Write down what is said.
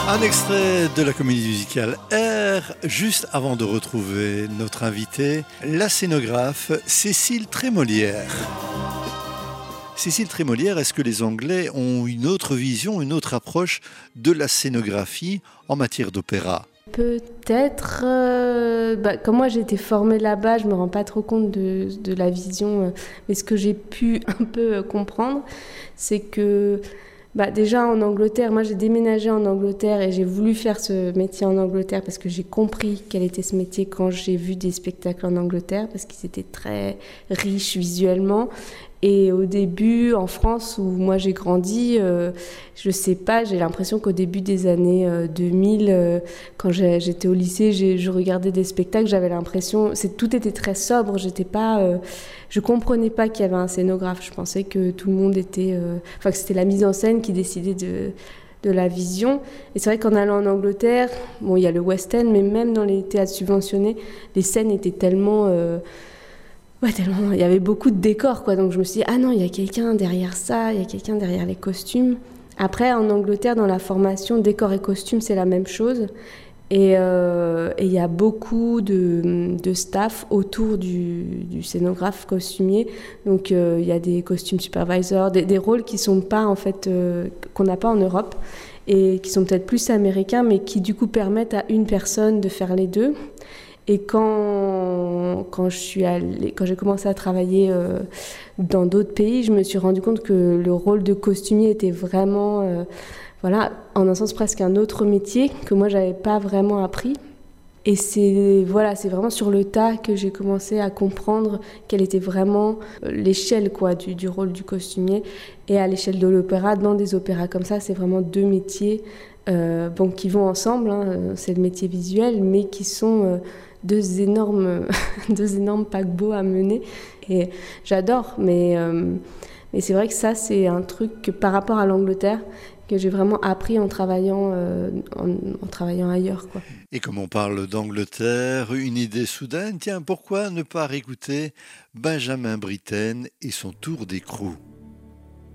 Un extrait de la comédie musicale R, juste avant de retrouver notre invitée, la scénographe Cécile Trémolière. Cécile Trémolière, est-ce que les Anglais ont une autre vision, une autre approche de la scénographie en matière d'opéra ? Peut-être, comme moi j'ai été formée là-bas, je me rends pas trop compte de la vision, mais ce que j'ai pu un peu comprendre, c'est que déjà en Angleterre, moi j'ai déménagé en Angleterre et j'ai voulu faire ce métier en Angleterre parce que j'ai compris quel était ce métier quand j'ai vu des spectacles en Angleterre, parce qu'ils étaient très riches visuellement. Et au début, en France, où moi j'ai grandi, je sais pas, j'ai l'impression qu'au début des années 2000, quand j'étais au lycée, je regardais des spectacles, j'avais l'impression, tout était très sobre, je comprenais pas qu'il y avait un scénographe, je pensais que tout le monde était, que c'était la mise en scène qui décidait de la vision. Et c'est vrai qu'en allant en Angleterre, il y a le West End, mais même dans les théâtres subventionnés, les scènes étaient tellement... tellement, il y avait beaucoup de décors, quoi. Donc je me suis dit, ah non, il y a quelqu'un derrière ça, il y a quelqu'un derrière les costumes. Après, en Angleterre, dans la formation, décors et costumes, c'est la même chose. Et il y a beaucoup de staff autour du scénographe costumier. Donc il y a des costumes supervisors, des rôles qui sont pas, en fait, qu'on n'a pas en Europe et qui sont peut-être plus américains, mais qui du coup permettent à une personne de faire les deux. Et quand j'ai commencé à travailler dans d'autres pays, je me suis rendu compte que le rôle de costumier était vraiment, en un sens presque un autre métier que moi j'avais pas vraiment appris. Et c'est vraiment sur le tas que j'ai commencé à comprendre quelle était vraiment l'échelle, quoi, du rôle du costumier. Et à l'échelle de l'opéra, dans des opéras comme ça, c'est vraiment deux métiers qui vont ensemble. C'est le métier visuel, mais qui sont deux énormes paquebots à mener. Et j'adore, mais c'est vrai que ça, c'est un truc que, par rapport à l'Angleterre, que j'ai vraiment appris en travaillant ailleurs, quoi. Et comme on parle d'Angleterre, une idée soudaine, tiens, pourquoi ne pas réécouter Benjamin Britten et son tour d'écrou ?